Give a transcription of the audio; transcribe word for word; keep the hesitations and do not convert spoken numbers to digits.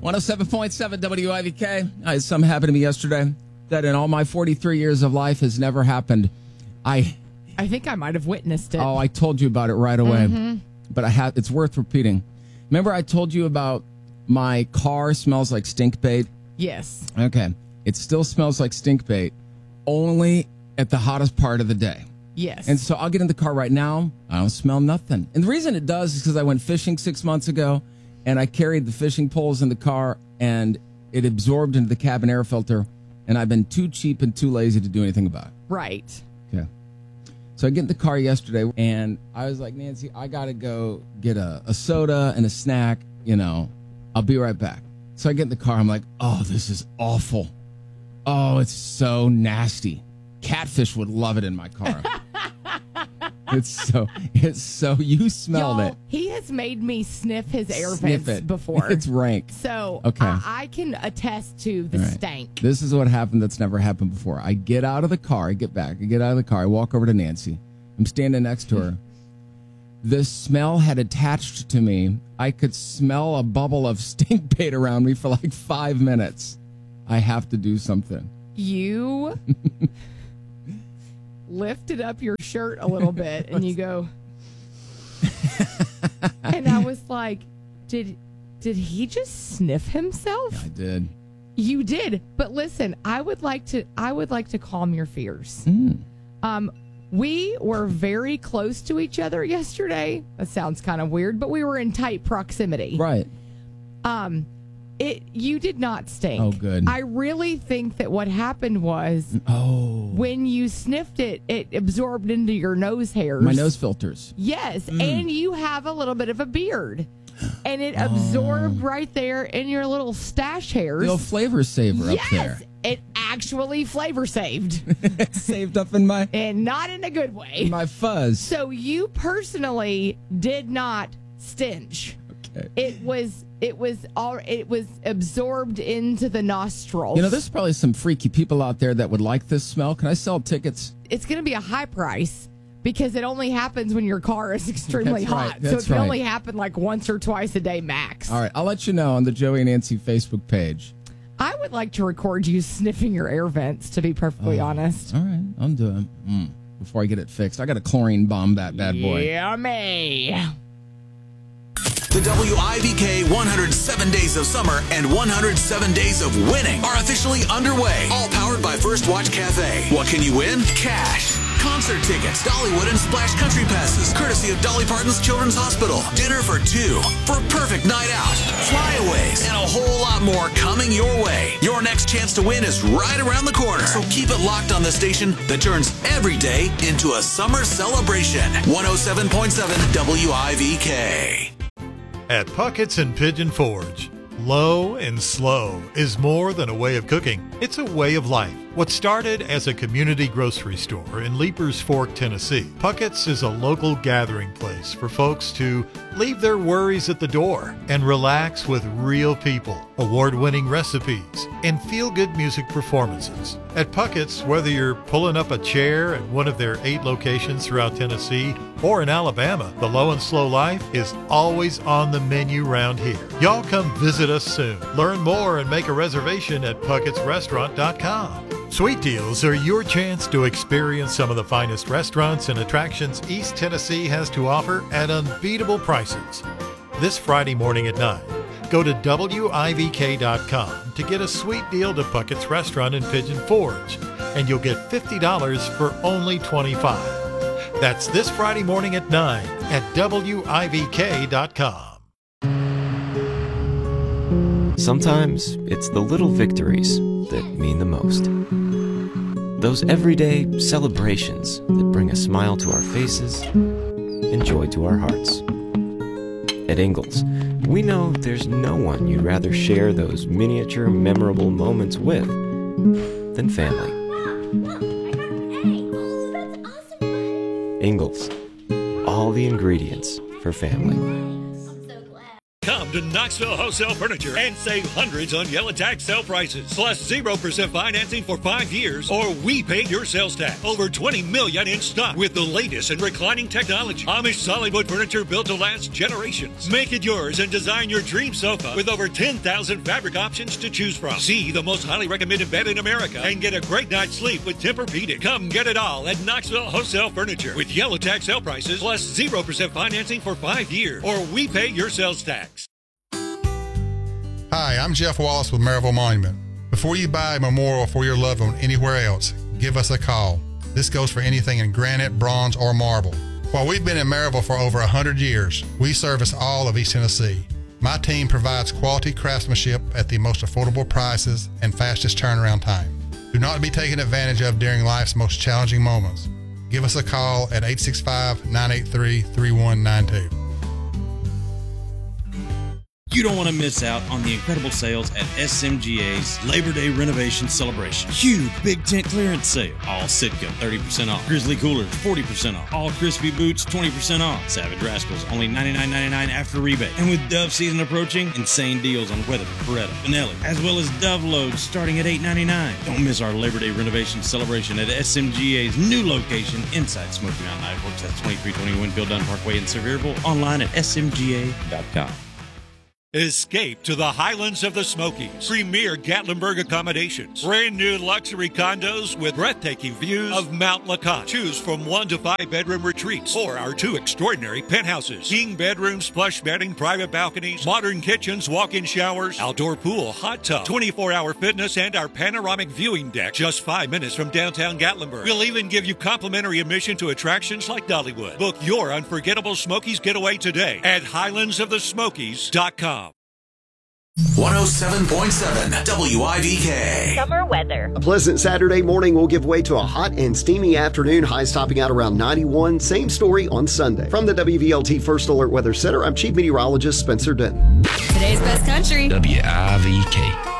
one oh seven point seven W I V K. I had something happen to me yesterday that in all my forty-three years of life has never happened. I I think I might have witnessed it. Oh, I told you about it right away. Mm-hmm. But I have, it's worth repeating. Remember I told you about my car smells like stink bait? Yes. Okay. It still smells like stink bait, only at the hottest part of the day. Yes. And so I'll get in the car right now. I don't smell nothing. And the reason it does is because I went fishing six months ago, and I carried the fishing poles in the car, and it absorbed into the cabin air filter, and I've been too cheap and too lazy to do anything about it. Right. Okay. So I get in the car yesterday, and I was like, Nancy, I got to go get a, a soda and a snack. You know, I'll be right back. So I get in the car. I'm like, oh, this is awful. Oh, it's so nasty. Catfish would love it in my car. It's so, it's so, you smelled Y'all, it. He has made me sniff his air Sniff vents it. before. It's rank. So Okay. I, I can attest to the All right. stank. This is what happened that's never happened before. I get out of the car. I get back. I get out of the car. I walk over to Nancy. I'm standing next to her. The smell had attached to me. I could smell a bubble of stink bait around me for like five minutes. I have to do something. You lifted up your shirt a little bit and you go, and I was like, did did he just sniff himself? Yeah, I did. You did. But listen, I would like to I would like to calm your fears. Mm. Um we were very close to each other yesterday. That sounds kind of weird, but we were in tight proximity. Right. Um It you did not stink. Oh, good. I really think that what happened was Oh. when you sniffed it, it absorbed into your nose hairs. My nose filters. Yes, Mm. and you have a little bit of a beard. And it absorbed right there in your little stash hairs. Little flavor saver yes, up there. it actually flavor saved. It's saved up in my And not in a good way. my fuzz. So you personally did not stench. Okay. It was it was all it was absorbed into the nostrils. You know, there's probably some freaky people out there that would like this smell. Can I sell tickets? It's going to be a high price because it only happens when your car is extremely That's right. hot. So That's it can right. only happen like once or twice a day max. All right, I'll let you know on the Joey and Nancy Facebook page. I would like to record you sniffing your air vents, to be perfectly Oh, honest. All right, I'm doing mm, before I get it fixed. I got to chlorine bomb that bad boy. Yeah, me. The W I V K one hundred seven Days of Summer and one hundred seven Days of Winning are officially underway. All powered by First Watch Cafe. What can you win? Cash, concert tickets, Dollywood and Splash Country passes, courtesy of Dolly Parton's Children's Hospital. Dinner for two for a perfect night out. Flyaways and a whole lot more coming your way. Your next chance to win is right around the corner. So keep it locked on the station that turns every day into a summer celebration. one oh seven point seven W I V K. At Puckett's and Pigeon Forge, low and slow is more than a way of cooking. It's a way of life. What started as a community grocery store in Leapers Fork, Tennessee, Puckett's is a local gathering place for folks to leave their worries at the door and relax with real people, award-winning recipes, and feel-good music performances. At Puckett's, whether you're pulling up a chair at one of their eight locations throughout Tennessee or in Alabama, the low and slow life is always on the menu round here. Y'all come visit us soon. Learn more and make a reservation at pucketts restaurant dot com. Sweet Deals are your chance to experience some of the finest restaurants and attractions East Tennessee has to offer at unbeatable prices. This Friday morning at nine, go to W I V K dot com to get a sweet deal to Puckett's Restaurant in Pigeon Forge, and you'll get fifty dollars for only twenty-five dollars. That's this Friday morning at nine at W I V K dot com. Sometimes it's the little victories that mean the most. Those everyday celebrations that bring a smile to our faces and joy to our hearts. At Ingalls, we know there's no one you'd rather share those miniature memorable moments with than family. Ingalls, all the ingredients for family. Come Come to Knoxville Wholesale Furniture and save hundreds on Yellow Tax sale prices. Plus zero percent financing for five years or we pay your sales tax. Over twenty million in stock with the latest in reclining technology. Amish solid wood furniture built to last generations. Make it yours and design your dream sofa with over ten thousand fabric options to choose from. See the most highly recommended bed in America and get a great night's sleep with Tempur-Pedic. Come get it all at Knoxville Wholesale Furniture with Yellow Tax sale prices plus zero percent financing for five years or we pay your sales tax. Hi, I'm Jeff Wallace with Maryville Monument. Before you buy a memorial for your loved one anywhere else, give us a call. This goes for anything in granite, bronze, or marble. While we've been in Maryville for over one hundred years, we service all of East Tennessee. My team provides quality craftsmanship at the most affordable prices and fastest turnaround time. Do not be taken advantage of during life's most challenging moments. Give us a call at eight six five, nine eight three, three one nine two. You don't want to miss out on the incredible sales at S M G A's Labor Day Renovation Celebration. Huge Big Tent clearance sale. All Sitka, thirty percent off. Grizzly Coolers, forty percent off. All Crispy Boots, twenty percent off. Savage Rascals, only ninety-nine ninety-nine after rebate. And with Dove season approaching, insane deals on Weatherford, Beretta, Benelli, as well as Dove loads starting at eight ninety-nine. Don't miss our Labor Day Renovation Celebration at S M G A's new location inside Smoky Mountain Knife Works. That's twenty-three twenty Winfield Dunn Parkway in Sevierville. Online at S M G A dot com. Escape to the Highlands of the Smokies. Premier Gatlinburg accommodations. Brand new luxury condos with breathtaking views of Mount Lacotte. Choose from one to five bedroom retreats or our two extraordinary penthouses. King bedrooms, plush bedding, private balconies, modern kitchens, walk-in showers, outdoor pool, hot tub, twenty-four hour fitness, and our panoramic viewing deck just five minutes from downtown Gatlinburg. We'll even give you complimentary admission to attractions like Dollywood. Book your unforgettable Smokies getaway today at highlands of the smokies dot com. one oh seven point seven W I V K. Summer weather. A pleasant Saturday morning will give way to a hot and steamy afternoon. Highs topping out around ninety-one. Same story on Sunday. From the W V L T First Alert Weather Center, I'm Chief Meteorologist Spencer Denton. Today's best country. W I V K.